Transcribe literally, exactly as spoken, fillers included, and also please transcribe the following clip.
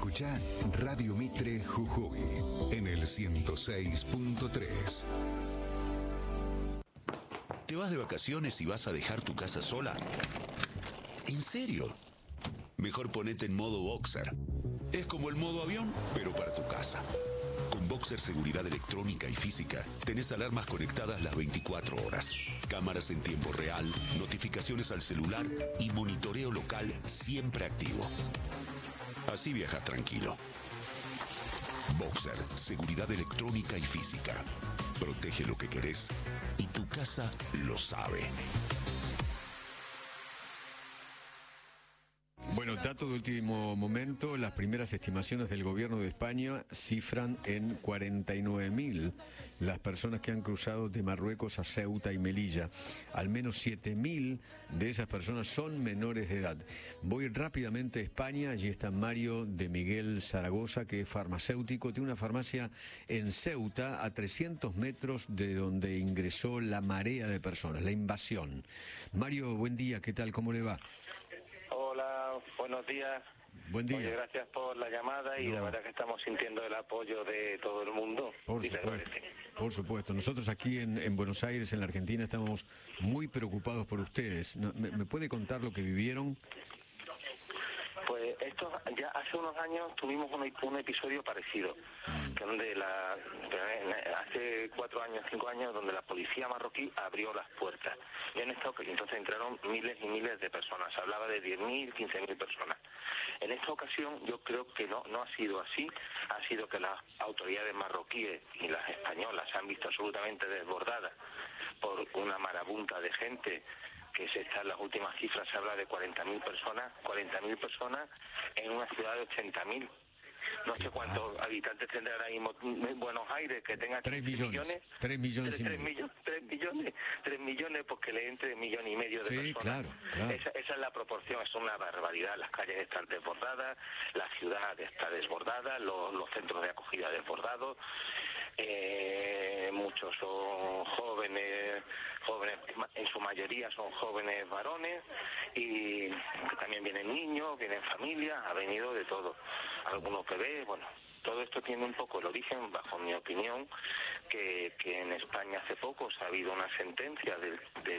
Escucha Radio Mitre Jujuy en el ciento seis punto tres. ¿Te vas de vacaciones y vas a dejar tu casa sola? ¿En serio? Mejor ponete en modo Boxer. Es como el modo avión, pero para tu casa. Con Boxer Seguridad Electrónica y Física, tenés alarmas conectadas las veinticuatro horas, cámaras en tiempo real, notificaciones al celular y monitoreo local siempre activo. Así viajas tranquilo. Boxer Seguridad Electrónica y Física. Protege lo que querés y tu casa lo sabe. Bueno, dato de último momento, las primeras estimaciones del gobierno de España cifran en cuarenta y nueve mil las personas que han cruzado de Marruecos a Ceuta y Melilla. Al menos siete mil de esas personas son menores de edad. Voy rápidamente a España, allí está Mario de Miguel Zaragoza, que es farmacéutico, tiene una farmacia en Ceuta, a trescientos metros de donde ingresó la marea de personas, la invasión. Mario, buen día, ¿qué tal? ¿Cómo le va? Hola, buenos días. Buen día. Oye, gracias por la llamada y No. la verdad que estamos sintiendo el apoyo de todo el mundo. Por supuesto, por supuesto. Nosotros aquí en, en Buenos Aires, en la Argentina, estamos muy preocupados por ustedes. ¿Me, me puede contar lo que vivieron? Pues esto, ya hace unos años tuvimos un, un episodio parecido, que donde la, hace cuatro años, cinco años, donde la policía marroquí abrió las puertas. Y en esta ocasión, entonces entraron miles y miles de personas, se hablaba de diez mil, quince mil personas. En esta ocasión yo creo que no, no ha sido así, ha sido que las autoridades marroquíes y las españolas se han visto absolutamente desbordadas por una marabunta de gente, que se está en las últimas cifras, se habla de cuarenta mil personas, cuarenta mil personas en una ciudad de ochenta mil. No sé cuántos habitantes tendrá ahora mismo Buenos Aires, que tenga tres millones, tres millones y tres, medio. millones, tres millones, tres millones, pues que le entre un millón y medio de Sí, personas. claro, claro. Esa, esa es la proporción, es una barbaridad. Las calles están desbordadas, la ciudad está desbordada, los, los centros de acogida desbordados. Eh, muchos son jóvenes, jóvenes, en su mayoría son jóvenes varones, y también vienen niños, vienen familias, ha venido de todo. Algunos bebés, bueno, todo esto tiene un poco el origen, bajo mi opinión, que, que en España hace poco ha habido una sentencia del, del